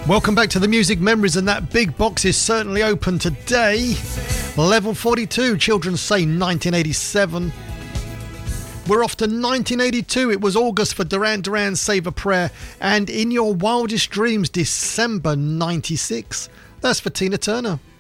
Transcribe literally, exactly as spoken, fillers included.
Welcome back to the Music Memories, and that big box is certainly open today. Level forty-two, Children Say nineteen eighty-seven. We're off to nineteen eighty-two. It was August for Duran Duran's Save a Prayer, and In Your Wildest Dreams, December ninety-six. That's for Tina Turner.